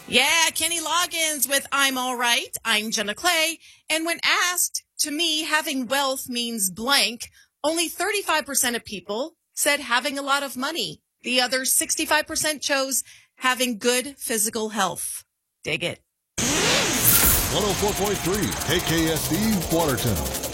Yeah, Kenny Loggins with I'm All Right. I'm Jenna Clay. And when asked, to me, having wealth means blank, only 35% of people said having a lot of money. The other 65% chose having good physical health. Dig it. 104.3 KKSD Watertown.